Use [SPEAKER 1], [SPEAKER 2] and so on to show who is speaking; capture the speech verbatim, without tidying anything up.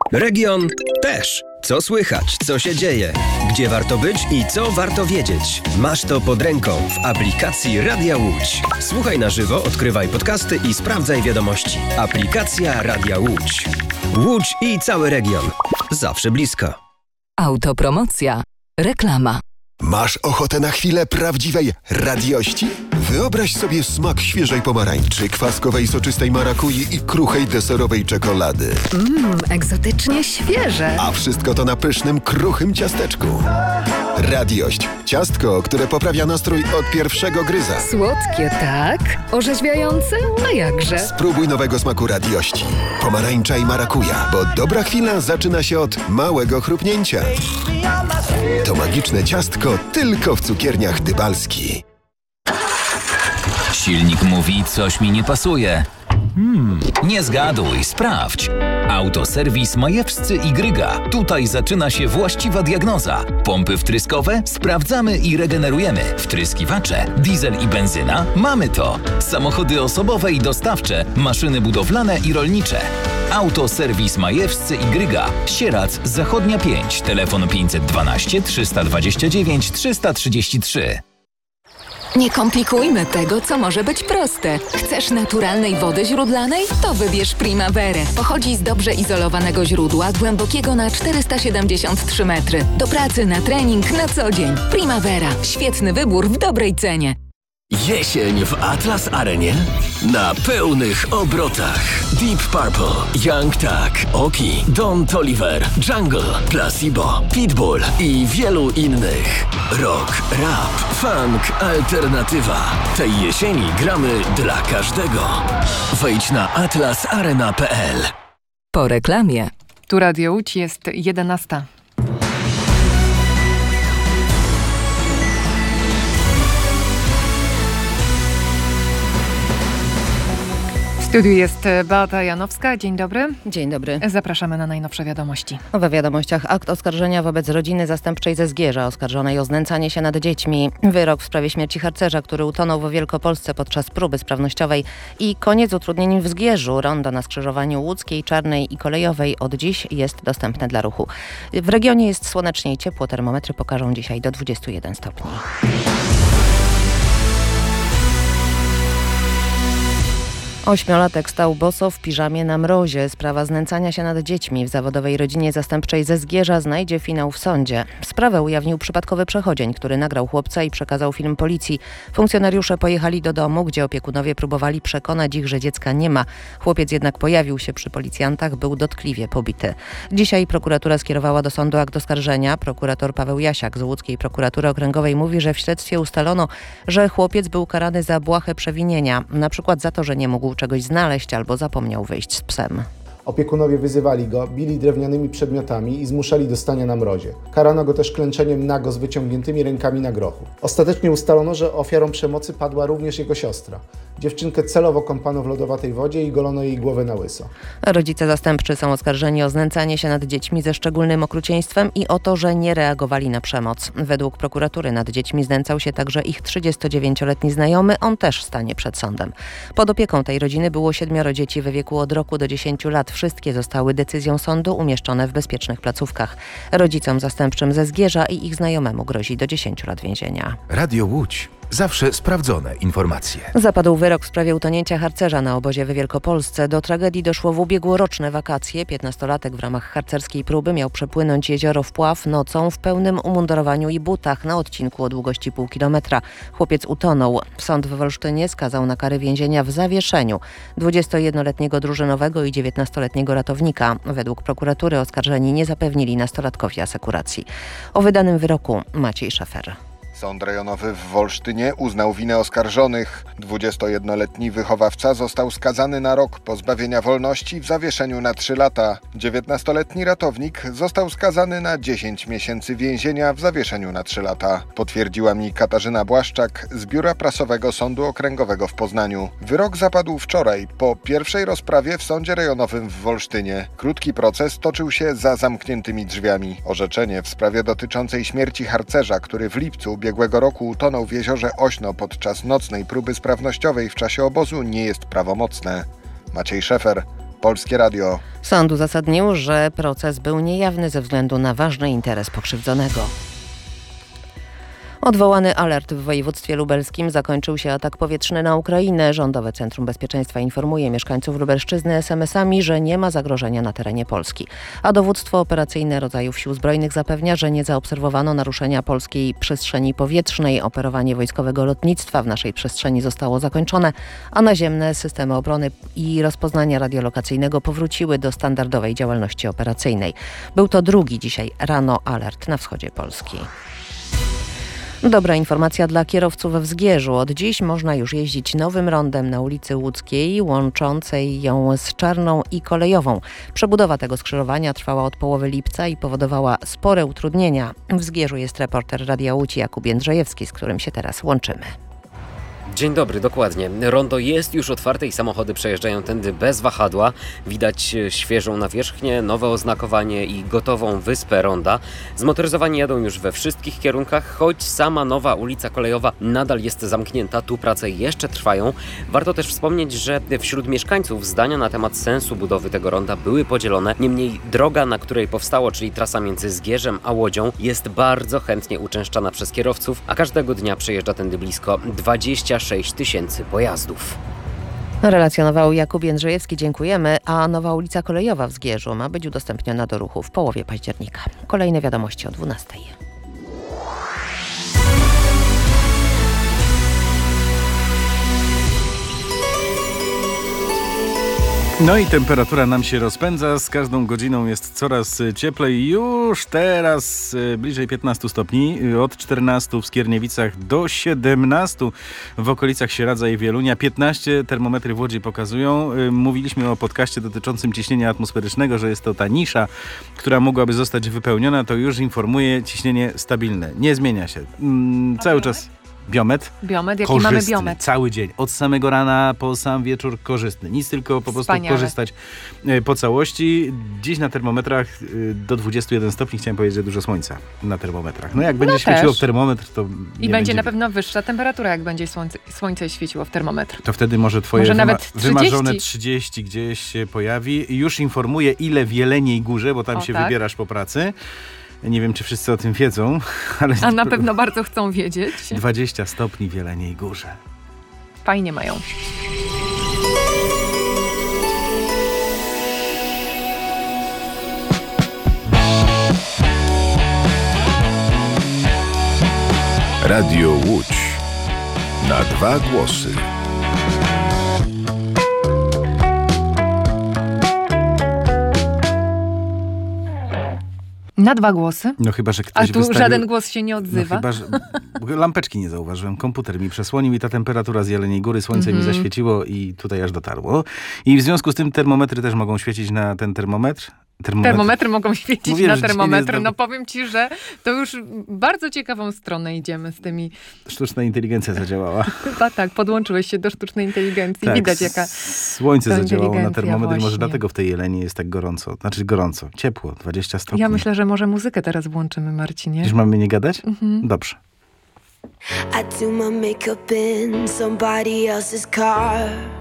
[SPEAKER 1] Region też. Co słychać, co się dzieje, gdzie warto być i co warto wiedzieć. Masz to pod ręką w aplikacji Radia Łódź. Słuchaj na żywo, odkrywaj podcasty i sprawdzaj wiadomości. Aplikacja Radia Łódź. Łódź i cały region. Zawsze blisko.
[SPEAKER 2] Autopromocja. Reklama.
[SPEAKER 3] Masz ochotę na chwilę prawdziwej radiości? Wyobraź sobie smak świeżej pomarańczy, kwaskowej soczystej marakui i kruchej deserowej czekolady.
[SPEAKER 2] Mmm, egzotycznie świeże.
[SPEAKER 3] A wszystko to na pysznym, kruchym ciasteczku. Radiość. Ciastko, które poprawia nastrój od pierwszego gryza.
[SPEAKER 2] Słodkie, tak? Orzeźwiające? A jakże?
[SPEAKER 3] Spróbuj nowego smaku radiości. Pomarańcza i marakuja, bo dobra chwila zaczyna się od małego chrupnięcia. To magiczne ciastko tylko w cukierniach Dybalski.
[SPEAKER 4] Silnik mówi, coś mi nie pasuje. Hmm, nie zgaduj, sprawdź. Autoserwis Majewscy i Gryga. Tutaj zaczyna się właściwa diagnoza. Pompy wtryskowe? Sprawdzamy i regenerujemy. Wtryskiwacze? Diesel i benzyna? Mamy to. Samochody osobowe i dostawcze, maszyny budowlane i rolnicze. Autoserwis Majewscy i Gryga. Sierac, Zachodnia pięć. Telefon pięćset dwanaście trzysta dwadzieścia dziewięć trzysta trzydzieści trzy.
[SPEAKER 2] Nie komplikujmy tego, co może być proste. Chcesz naturalnej wody źródlanej? To wybierz Primaverę. Pochodzi z dobrze izolowanego źródła, głębokiego na czterysta siedemdziesiąt trzy metry. Do pracy, na trening, na co dzień. Primavera. Świetny wybór w dobrej cenie.
[SPEAKER 5] Jesień w Atlas Arenie na pełnych obrotach. Deep Purple, Young Thug, Oki, Don Toliver, Jungle, Placebo, Pitbull i wielu innych. Rock, rap, funk, alternatywa. Tej jesieni gramy dla każdego. Wejdź na atlas arena kropka p l.
[SPEAKER 2] Po reklamie.
[SPEAKER 6] Tu Radio Łódź, jest jedenasta. W studiu jest Beata Janowska. Dzień dobry.
[SPEAKER 7] Dzień dobry.
[SPEAKER 6] Zapraszamy na najnowsze wiadomości.
[SPEAKER 7] We wiadomościach akt oskarżenia wobec rodziny zastępczej ze Zgierza, oskarżonej o znęcanie się nad dziećmi. Wyrok w sprawie śmierci harcerza, który utonął w Wielkopolsce podczas próby sprawnościowej i koniec utrudnień w Zgierzu. Rondo na skrzyżowaniu Łódzkiej, Czarnej i Kolejowej od dziś jest dostępne dla ruchu. W regionie jest słonecznie i ciepło. Termometry pokażą dzisiaj do dwudziestu jeden stopni. Ośmiolatek stał boso w piżamie na mrozie. Sprawa znęcania się nad dziećmi w zawodowej rodzinie zastępczej ze Zgierza znajdzie finał w sądzie. Sprawę ujawnił przypadkowy przechodzień, który nagrał chłopca i przekazał film policji. Funkcjonariusze pojechali do domu, gdzie opiekunowie próbowali przekonać ich, że dziecka nie ma. Chłopiec jednak pojawił się przy policjantach, był dotkliwie pobity. Dzisiaj prokuratura skierowała do sądu akt oskarżenia. Prokurator Paweł Jasiak z Łódzkiej Prokuratury Okręgowej mówi, że w śledztwie ustalono, że chłopiec był karany za błahe przewinienia, na przykład za to, że nie mógł czegoś znaleźć albo zapomniał wyjść z psem.
[SPEAKER 8] Opiekunowie wyzywali go, bili drewnianymi przedmiotami i zmuszali do stania na mrozie. Karano go też klęczeniem nago z wyciągniętymi rękami na grochu. Ostatecznie ustalono, że ofiarą przemocy padła również jego siostra. Dziewczynkę celowo kąpano w lodowatej wodzie i golono jej głowę na łyso.
[SPEAKER 7] Rodzice zastępczy są oskarżeni o znęcanie się nad dziećmi ze szczególnym okrucieństwem i o to, że nie reagowali na przemoc. Według prokuratury nad dziećmi znęcał się także ich trzydziestodziewięcioletni znajomy, on też stanie przed sądem. Pod opieką tej rodziny było siedmioro dzieci w wieku od roku do dziesięciu lat. Wszystkie zostały decyzją sądu umieszczone w bezpiecznych placówkach. Rodzicom zastępczym ze Zgierza i ich znajomemu grozi do dziesięciu lat więzienia.
[SPEAKER 9] Radio Łódź. Zawsze sprawdzone informacje.
[SPEAKER 7] Zapadł wyrok w sprawie utonięcia harcerza na obozie w Wielkopolsce. Do tragedii doszło w ubiegłoroczne wakacje. Piętnastolatek w ramach harcerskiej próby miał przepłynąć jezioro Wpław nocą w pełnym umundurowaniu i butach na odcinku o długości pół kilometra. Chłopiec utonął. Sąd w Wolsztynie skazał na kary więzienia w zawieszeniu dwudziestojednoletniego drużynowego i dziewiętnastoletniego ratownika. Według prokuratury oskarżeni nie zapewnili nastolatkowi asekuracji. O wydanym wyroku Maciej Szefer.
[SPEAKER 10] Sąd rejonowy w Wolsztynie uznał winę oskarżonych. dwudziestojednoletni wychowawca został skazany na rok pozbawienia wolności w zawieszeniu na trzy lata. dziewiętnastoletni ratownik został skazany na dziesięć miesięcy więzienia w zawieszeniu na trzy lata. Potwierdziła mi Katarzyna Błaszczak z Biura Prasowego Sądu Okręgowego w Poznaniu. Wyrok zapadł wczoraj po pierwszej rozprawie w Sądzie Rejonowym w Wolsztynie. Krótki proces toczył się za zamkniętymi drzwiami. Orzeczenie w sprawie dotyczącej śmierci harcerza, który w lipcu ubiegłego roku utonął w jeziorze Ośno podczas nocnej próby sprawnościowej w czasie obozu, nie jest prawomocne. Maciej Szefer, Polskie Radio.
[SPEAKER 7] Sąd uzasadnił, że proces był niejawny ze względu na ważny interes pokrzywdzonego. Odwołany alert w województwie lubelskim. Zakończył się atak powietrzny na Ukrainę. Rządowe Centrum Bezpieczeństwa informuje mieszkańców Lubelszczyzny es em esami, że nie ma zagrożenia na terenie Polski. A dowództwo operacyjne rodzajów sił zbrojnych zapewnia, że nie zaobserwowano naruszenia polskiej przestrzeni powietrznej. Operowanie wojskowego lotnictwa w naszej przestrzeni zostało zakończone, a naziemne systemy obrony i rozpoznania radiolokacyjnego powróciły do standardowej działalności operacyjnej. Był to drugi dzisiaj rano alert na wschodzie Polski. Dobra informacja dla kierowców w Zgierzu. Od dziś można już jeździć nowym rondem na ulicy Łódzkiej, łączącej ją z Czarną i Kolejową. Przebudowa tego skrzyżowania trwała od połowy lipca i powodowała spore utrudnienia. W Zgierzu jest reporter Radia Łódź Jakub Jędrzejewski, z którym się teraz łączymy.
[SPEAKER 11] Dzień dobry, dokładnie. Rondo jest już otwarte i samochody przejeżdżają tędy bez wahadła. Widać świeżą nawierzchnię, nowe oznakowanie i gotową wyspę ronda. Zmotoryzowani jadą już we wszystkich kierunkach, choć sama nowa ulica Kolejowa nadal jest zamknięta. Tu prace jeszcze trwają. Warto też wspomnieć, że wśród mieszkańców zdania na temat sensu budowy tego ronda były podzielone. Niemniej droga, na której powstało, czyli trasa między Zgierzem a Łodzią, jest bardzo chętnie uczęszczana przez kierowców, a każdego dnia przejeżdża tędy blisko dwadzieścia sześć tysięcy pojazdów.
[SPEAKER 7] Relacjonował Jakub Jędrzejewski, dziękujemy. A nowa ulica Kolejowa w Zgierzu ma być udostępniona do ruchu w połowie października. Kolejne wiadomości o dwunastej.
[SPEAKER 12] No i temperatura nam się rozpędza, z każdą godziną jest coraz cieplej. Już teraz bliżej piętnastu stopni, od czternastu w Skierniewicach do siedemnastu w okolicach Sieradza i Wielunia. piętnaście termometry w Łodzi pokazują. Mówiliśmy o podcaście dotyczącym ciśnienia atmosferycznego, że jest to ta nisza, która mogłaby zostać wypełniona. To już informuje ciśnienie stabilne. Nie zmienia się. Mm, cały czas... Biometr?
[SPEAKER 6] Biometr, jaki
[SPEAKER 12] korzystny,
[SPEAKER 6] mamy biometr?
[SPEAKER 12] Cały dzień, od samego rana po sam wieczór korzystny. Nic, tylko po prostu
[SPEAKER 6] Wspaniale. Korzystać
[SPEAKER 12] po całości. Dziś na termometrach do dwudziestu jeden stopni, chciałem powiedzieć, że dużo słońca na termometrach. No jak będzie
[SPEAKER 6] no
[SPEAKER 12] świeciło
[SPEAKER 6] też.
[SPEAKER 12] w termometr, to nie
[SPEAKER 6] I będzie,
[SPEAKER 12] będzie
[SPEAKER 6] na pewno wyższa temperatura, jak będzie słońce, słońce świeciło w termometr.
[SPEAKER 12] To wtedy może twoje
[SPEAKER 6] może
[SPEAKER 12] wyma-
[SPEAKER 6] nawet trzydzieści.
[SPEAKER 12] wymarzone trzydzieści gdzieś się pojawi. I już informuję, ile w Jeleniej Górze, bo tam
[SPEAKER 6] o,
[SPEAKER 12] się
[SPEAKER 6] tak?
[SPEAKER 12] wybierasz po pracy. Nie wiem, czy wszyscy o tym wiedzą, ale...
[SPEAKER 6] A na pewno bardzo chcą wiedzieć.
[SPEAKER 12] dwadzieścia stopni w Jeleniej Górze.
[SPEAKER 6] Fajnie mają.
[SPEAKER 9] Radio Łódź. Na dwa głosy.
[SPEAKER 6] Na dwa głosy?
[SPEAKER 12] No chyba, że ktoś
[SPEAKER 6] A tu
[SPEAKER 12] wystawił...
[SPEAKER 6] żaden głos się nie odzywa?
[SPEAKER 12] No chyba, że... Lampeczki nie zauważyłem, komputer mi przesłonił i ta temperatura z Jeleniej Góry, słońce mm-hmm. mi zaświeciło i tutaj aż dotarło. I w związku z tym termometry też mogą świecić na ten termometr. Termometr.
[SPEAKER 6] Termometry mogą świecić
[SPEAKER 12] Mówiłem,
[SPEAKER 6] na termometr.
[SPEAKER 12] jest...
[SPEAKER 6] No powiem ci, że to już bardzo ciekawą stronę idziemy z tymi...
[SPEAKER 12] Sztuczna inteligencja zadziałała.
[SPEAKER 6] Chyba tak, podłączyłeś się do sztucznej inteligencji.
[SPEAKER 12] Tak,
[SPEAKER 6] Widać jaka
[SPEAKER 12] słońce zadziałało na termometr
[SPEAKER 6] właśnie.
[SPEAKER 12] I może dlatego w tej Jeleni jest tak gorąco. Znaczy gorąco, ciepło, dwadzieścia stopni.
[SPEAKER 6] Ja myślę, że może muzykę teraz włączymy, Marcinie.
[SPEAKER 12] Już mamy nie gadać?
[SPEAKER 6] Mhm.
[SPEAKER 12] Dobrze.
[SPEAKER 13] I do my makeup in somebody else's car.